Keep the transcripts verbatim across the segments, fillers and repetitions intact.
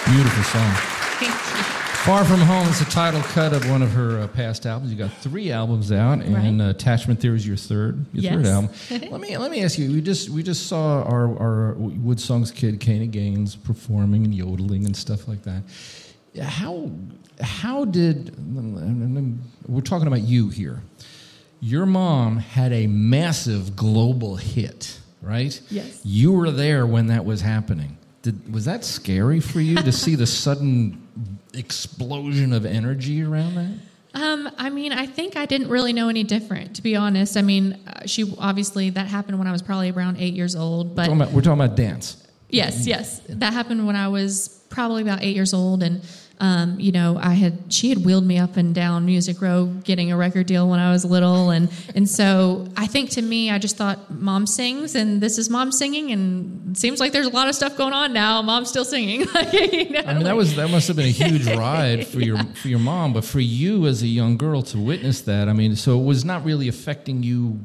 Beautiful song. Thank you. Far From Home is the title cut of one of her uh, past albums. You got three albums out, and Right. uh, Attachment Theory is your third, your Yes. third album. let me let me ask you. We just we just saw our our Wood Songs kid, Kana Gaines, performing and yodeling and stuff like that. How how did we're talking about you here? Your mom had a massive global hit, right? Yes. You were there when that was happening. Did, was that scary for you to see the sudden explosion of energy around that? Um, I mean, I think I didn't really know any different, to be honest. I mean, uh, she obviously, that happened when I was probably around eight years old. But We're talking about, we're talking about dance. yes, yes. That happened when I was probably about eight years old. And, um, you know, I had, she had wheeled me up and down Music Row getting a record deal when I was little. And, and so I think to me, I just thought, Mom sings and this is Mom singing. And it seems like there's a lot of stuff going on now. Mom's still singing. you know, I mean, that was that must have been a huge ride for your for your mom, but for you as a young girl to witness that, I mean, so it was not really affecting you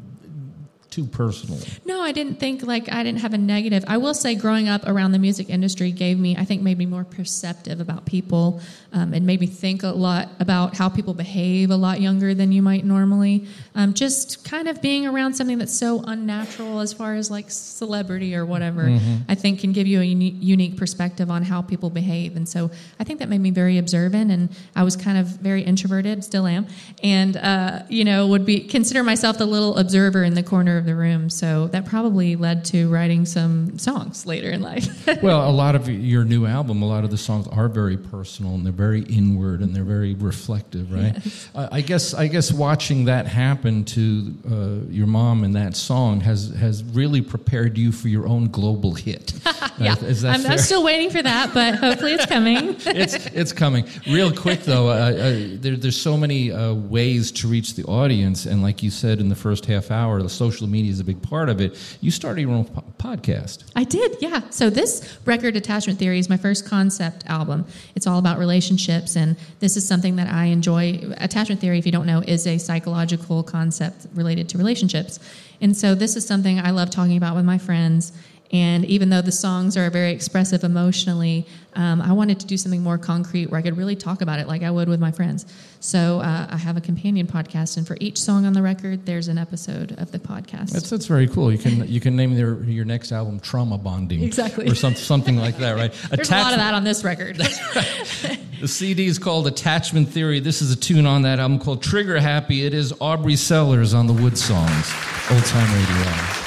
too personally. No, I didn't think like I didn't have a negative. I will say growing up around the music industry gave me, I think made me more perceptive about people um, and made me think a lot about how people behave a lot younger than you might normally. Um, just kind of being around something that's so unnatural as far as like celebrity or whatever, mm-hmm. I think can give you a uni- unique perspective on how people behave. And so I think that made me very observant, and I was kind of very introverted, still am, and, uh, you know, would be consider myself the little observer in the corner of the room. So that probably led to writing some songs later in life. Well, a lot of your new album, a lot of the songs are very personal and they're very inward and they're very reflective, right? Yes. Uh, I guess I guess watching that happen to uh, your mom in that song has has really prepared you for your own global hit. yeah, uh, is that I'm, fair? I'm still waiting for that, but hopefully it's coming. it's it's coming. Real quick though, uh, uh, there, there's so many uh, ways to reach the audience, and like you said in the first half hour, the social media is a big part of it. You started your own po- podcast. I did, yeah. So this record, Attachment Theory, is my first concept album. It's all about relationships, and this is something that I enjoy. Attachment Theory, if you don't know, is a psychological concept related to relationships. And so this is something I love talking about with my friends. And even though the songs are very expressive emotionally, um, I wanted to do something more concrete where I could really talk about it like I would with my friends. So uh, I have a companion podcast, and for each song on the record, there's an episode of the podcast. That's that's very cool. You can you can name your your next album Trauma Bonding, exactly, or some, something like that, right? There's Attach- a lot of that on this record. The C D is called Attachment Theory. This is a tune on that album called Trigger Happy. It is Aubrey Sellers on the Wood Songs, Old Time Radio.